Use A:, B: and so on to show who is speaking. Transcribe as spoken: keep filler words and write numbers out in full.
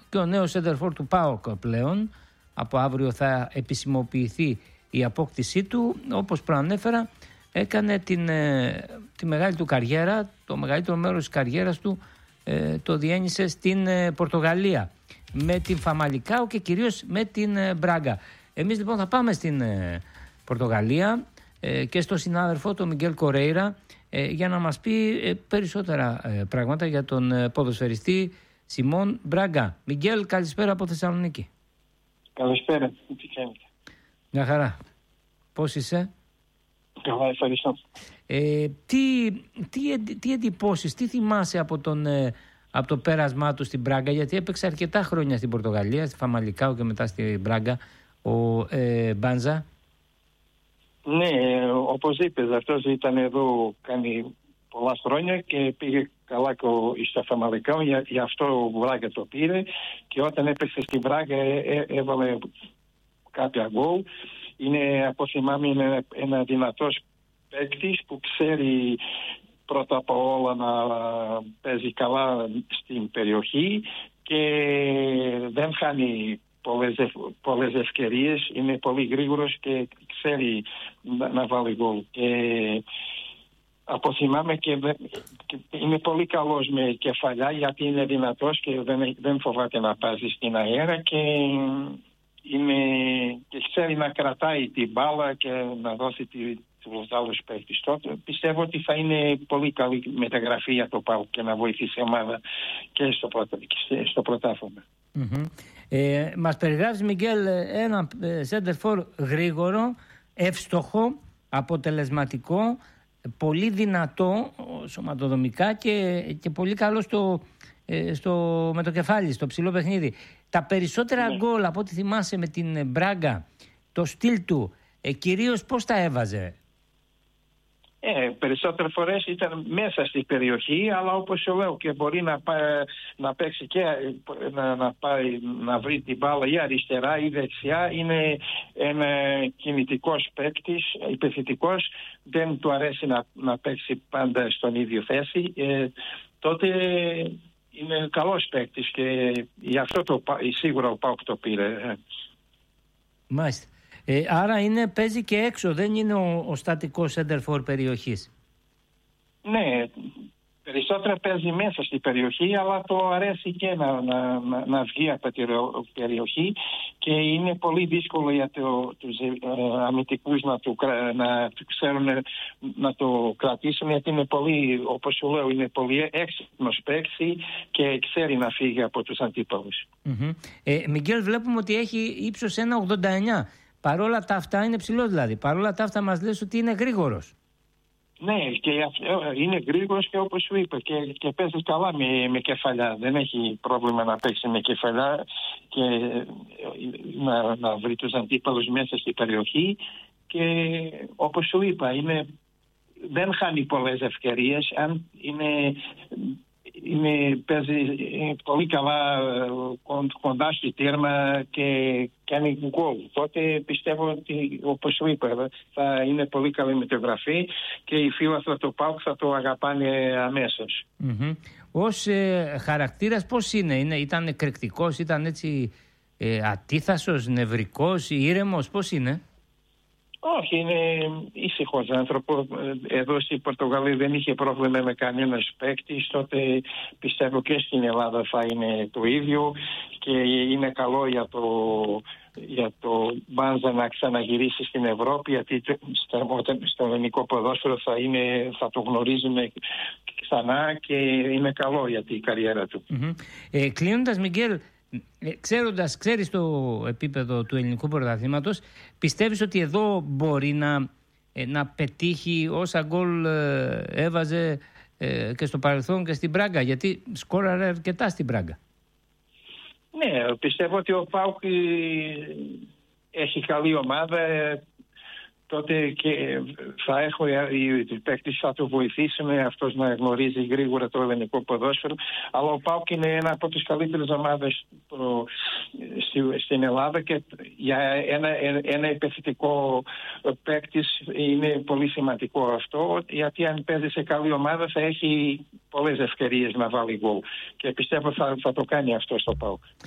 A: και ο νέος σέντερφορ του ΠΑΟΚ πλέον. Από αύριο θα επισημοποιηθεί η απόκτησή του. Όπως προανέφερα, έκανε την, τη μεγάλη του καριέρα, το μεγαλύτερο μέρος της καριέρας του το διένυσε στην Πορτογαλία με την Φαμαλικάο και κυρίως με την Μπράγκα. Εμείς λοιπόν θα πάμε στην Πορτογαλία και στο συνάδελφο τον Μιγγέλ Κορέιρα για να μας πει περισσότερα πράγματα για τον ποδοσφαιριστή Σιμών Μπράγκα. Μιγγέλ, καλησπέρα από Θεσσαλονίκη.
B: Καλησπέρα, τι κάνετε?
A: Μια χαρά. Πώς είσαι?
B: Καλά, ευχαριστώ.
A: Ε, τι, τι, τι εντυπώσεις, τι θυμάσαι από, τον, από το πέρασμά του στην Μπράγκα, γιατί έπαιξε αρκετά χρόνια στην Πορτογαλία, στη Φαμαλικάο και μετά στη Μπράγκα, ο ε, Μπάνζα.
B: Ναι, όπως είπες, αυτός ήταν εδώ κάνει πολλά χρόνια και πήγε καλά στα Φαμαλικάο, γι' αυτό ο Μπράγκα το πήρε και όταν έπαιξε στην Μπράγκα ε, ε, έβαλε κάποια γκολ. Είναι, από θυμάμαι, είναι ένα δυνατός παίκτης που ξέρει πρώτα απ' όλα να παίζει καλά στην περιοχή και δεν χάνει πολλές, πολλές ευκαιρίες, είναι πολύ γρήγορος και ξέρει να, να βάλει γκολ. Και αποθυμάμαι και, και είναι πολύ καλός με κεφαλιά γιατί είναι δυνατός και δεν, δεν φοβάται να παίζει στην αέρα και είναι, και ξέρει να κρατάει την μπάλα και να δώσει τη, τους άλλους παίκτες. Τότε πιστεύω ότι θα είναι πολύ καλή μεταγραφή για το ΠΑΟΚ και να βοηθήσει η ομάδα και στο, πρωτα, και στο πρωτάθλημα.
A: Mm-hmm. Ε, μας περιγράφεις, Μιγγέλ, ένα σέντερφορ γρήγορο, εύστοχο, αποτελεσματικό, πολύ δυνατό σωματοδομικά και, και πολύ καλό στο, στο, με το κεφάλι, στο ψηλό παιχνίδι. Τα περισσότερα γκολ, ναι, από ό,τι θυμάσαι με την Μπράγκα, το στυλ του, ε, κυρίως πώς τα έβαζε?
B: Ε, περισσότερες φορές ήταν μέσα στη περιοχή, αλλά όπως σου λέω και μπορεί να, πάει, να παίξει και να, να, πάει, να βρει την μπάλα ή αριστερά ή δεξιά. Είναι ένα κινητικός παίκτης, επιθετικός, δεν του αρέσει να, να παίξει πάντα στον ίδιο θέση. Ε, τότε είναι καλός παίκτης και γι' αυτό το, σίγουρα ο ΠΑΟΚ το πήρε.
A: Μάλιστα. Ε, άρα είναι, παίζει και έξω, δεν είναι ο, ο στατικός σέντερφορ περιοχής.
B: Ναι, περισσότερα παίζει μέσα στη περιοχή, αλλά το αρέσει και να, να, να, να βγει από την περιοχή και είναι πολύ δύσκολο για το, τους ε, αμυντικούς να το, να το ξέρουν να το κρατήσουν, γιατί είναι πολύ, όπως σου λέω, είναι πολύ έξυπνος παίκτη και ξέρει να φύγει από τους αντίπαλους.
A: Mm-hmm. Ε, Μιγγέλ, βλέπουμε ότι έχει ύψος ένα ογδόντα εννιά. Παρόλα τα αυτά είναι ψηλό δηλαδή. Παρόλα τα αυτά μας λες ότι είναι γρήγορος.
B: Ναι, και είναι γρήγορος και όπως σου είπα και, και παίζει καλά με, με κεφαλιά. Δεν έχει πρόβλημα να παίξει με κεφαλιά και να, να βρει τους αντίπαλους μέσα στην περιοχή και όπως σου είπα είναι, δεν χάνει πολλές ευκαιρίες. Αν είναι... Είναι, παίζει πολύ καλά κοντά στη τέρμα και κάνει γκολ. Τότε πιστεύω ότι, όπως σου είπα, θα είναι πολύ καλή μεταγραφή και οι φίλοι του ΠΑΟΚ θα το αγαπάνε αμέσως.
A: Mm-hmm. Ως ε, χαρακτήρας πώς είναι? είναι? Ήταν εκρηκτικός, ήταν έτσι ε, ατίθασος, νευρικός, ήρεμος, πώς είναι?
B: Όχι, είναι ήσυχος άνθρωπο. Εδώ στην Πορτογαλία δεν είχε πρόβλημα με κανένας παίκτης. Τότε πιστεύω και στην Ελλάδα θα είναι το ίδιο και είναι καλό για το, για το Μπάνζα να ξαναγυρίσει στην Ευρώπη, γιατί στο, στο ελληνικό ποδόσφαιρο θα, είναι, θα το γνωρίζουμε ξανά και είναι καλό για την καριέρα του.
A: Mm-hmm. Ε, κλείνοντας, Μιγγέλ, ξέροντας, ξέρεις το επίπεδο του ελληνικού πρωταθλήματος, πιστεύεις ότι εδώ μπορεί να, να πετύχει όσα γκολ έβαζε και στο παρελθόν και στην Μπράγκα, γιατί σκόραρε αρκετά στην Μπράγκα?
B: Ναι, πιστεύω ότι ο ΠΑΟΚ έχει καλή ομάδα, τότε και θα έχω οι παίκτες θα το βοηθήσουν αυτός να γνωρίζει γρήγορα το ελληνικό ποδόσφαιρο, αλλά ο ΠΑΟΚ είναι ένα από τις καλύτερες ομάδες το, στη, στην Ελλάδα και για ένα, ένα επιθετικό παίκτης είναι πολύ σημαντικό αυτό, γιατί αν παίζει σε καλή ομάδα θα έχει πολλές ευκαιρίες να βάλει γκολ και πιστεύω θα, θα το κάνει αυτό στο ΠΑΟΚ.